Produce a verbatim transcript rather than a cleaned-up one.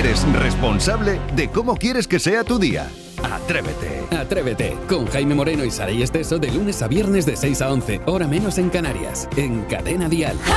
eres responsable de cómo quieres que sea tu día. Atrévete. Atrévete con Jaime Moreno y Saray Esteso de lunes a viernes de seis a once, hora menos en Canarias, en Cadena Dial.